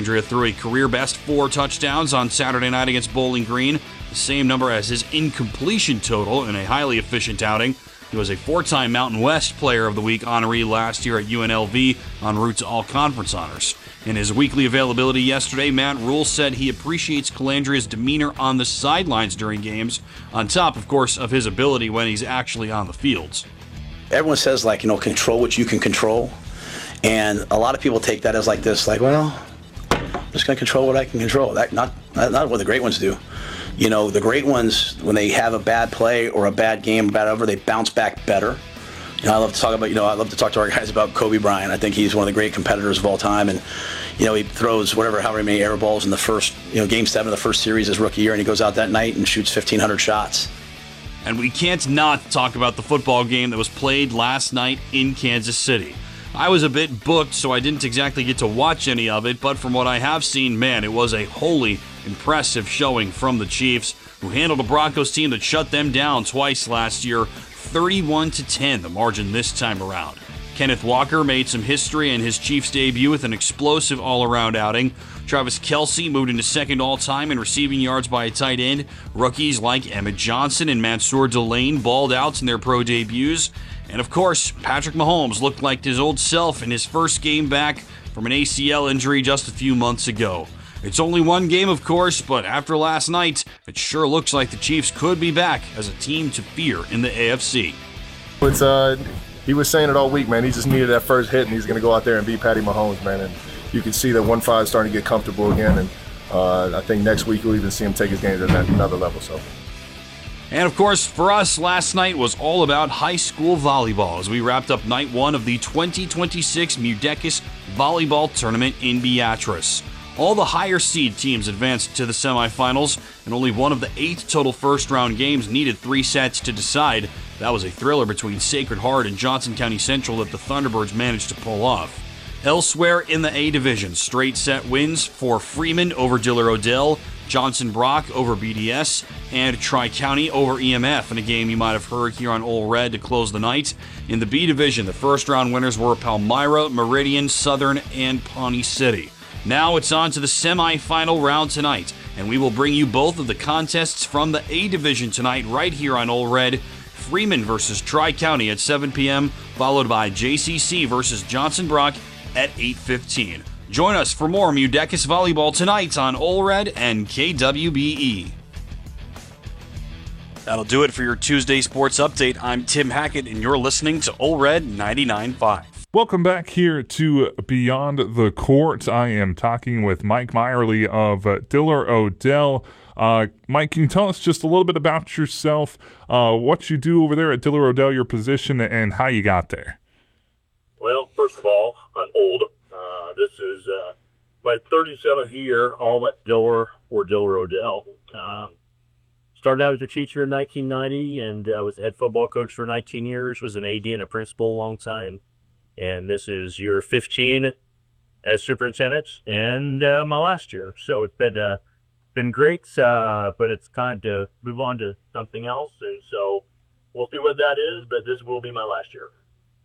Colandrea threw a career-best 4 touchdowns on Saturday night against Bowling Green, the same number as his incompletion total in a highly efficient outing. He was a 4-time Mountain West Player of the Week honoree last year at UNLV en route to all-conference honors. In his weekly availability yesterday, Matt Rhule said he appreciates Colandrea's demeanor on the sidelines during games, on top, of course, of his ability when he's actually on the fields. Everyone says, control what you can control. And a lot of people take that as I'm just going to control what I can control. Not what the great ones do. The great ones, when they have a bad play or a bad game, they bounce back better. I love to talk to our guys about Kobe Bryant. I think he's one of the great competitors of all time. And, he throws however many air balls in the first, game 7 of the first series his rookie year, and he goes out that night and shoots 1,500 shots. And we can't not talk about the football game that was played last night in Kansas City. I was a bit booked, so I didn't exactly get to watch any of it, but from what I have seen, man, it was a wholly impressive showing from the Chiefs, who handled a Broncos team that shut them down twice last year, 31-10, the margin this time around. Kenneth Walker made some history in his Chiefs debut with an explosive all-around outing. Travis Kelce moved into second all-time in receiving yards by a tight end. Rookies like Emmett Johnson and Mansour Delane balled out in their pro debuts. And of course, Patrick Mahomes looked like his old self in his first game back from an ACL injury just a few months ago. It's only one game, of course, but after last night, it sure looks like the Chiefs could be back as a team to fear in the AFC. He was saying it all week, man. He just needed that first hit, and he's going to go out there and beat Patty Mahomes, man. And you can see that 1-5 is starting to get comfortable again, and I think next week we'll even see him take his game to another level. And of course, for us, last night was all about high school volleyball as we wrapped up night 1 of the 2026 Mudecas Volleyball Tournament in Beatrice. All the higher seed teams advanced to the semifinals, and only one of the 8 total first-round games needed 3 sets to decide. That was a thriller between Sacred Heart and Johnson County Central that the Thunderbirds managed to pull off. Elsewhere in the A Division, straight set wins for Freeman over Diller Odell, Johnson Brock over BDS, and Tri-County over EMF in a game you might have heard here on Ole Red to close the night. In the B Division, the first-round winners were Palmyra, Meridian, Southern, and Pawnee City. Now it's on to the semi-final round tonight, and we will bring you both of the contests from the A Division tonight right here on Ole Red. Freeman versus Tri-County at 7 p.m., followed by JCC versus Johnson Brock at 8:15. Join us for more Mudecas Volleyball tonight on Ole Red and KWBE. That'll do it for your Tuesday Sports Update. I'm Tim Hackett, and you're listening to Ole Red 99.5. Welcome back here to Beyond the Court. I am talking with Mike Meyerly of Diller Odell. Mike, can you tell us just a little bit about yourself, what you do over there at Diller Odell, your position, and how you got there? Well, first of all, I'm old. This is my 37th year all at Diller or Diller Odell. Started out as a teacher in 1990, and I was the head football coach for 19 years, was an AD and a principal a long time. And this is year 15 as superintendent and my last year. So it's been great, but it's time to move on to something else. And so we'll see what that is, but this will be my last year.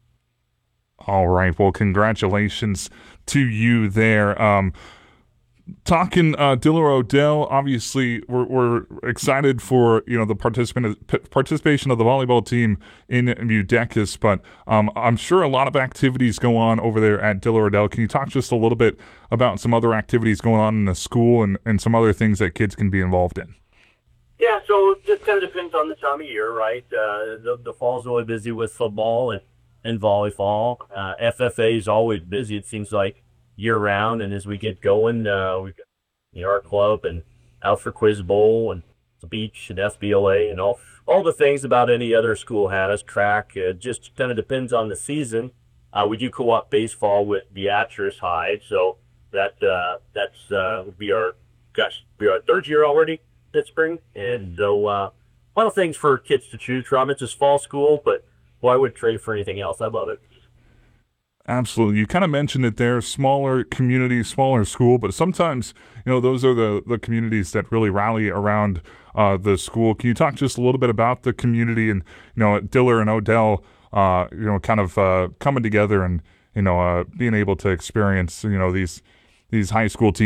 All right. Well, congratulations to you there. Talking Diller Odell, obviously we're excited for the participation of the volleyball team in Mudecas, but I'm sure a lot of activities go on over there at Diller Odell. Can you talk just a little bit about some other activities going on in the school and some other things that kids can be involved in? Yeah, so it just kind of depends on the time of year, right? The fall's really busy with football and volleyball. FFA is always busy, it seems like, year-round, and as we get going, we've got our club and out for Quiz Bowl and the beach and FBLA and all the things about any other school has. Track, it just kind of depends on the season. We do co-op baseball with Beatrice High, so that's would be our 3rd year already this spring. And so a lot of things for kids to choose from. It's just fall school, but I wouldn't trade for anything else. I love it. Absolutely. You kind of mentioned that they're smaller community, smaller school, but sometimes, those are the communities that really rally around the school. Can you talk just a little bit about the community and, Diller and Odell, kind of coming together and, being able to experience, these high school teams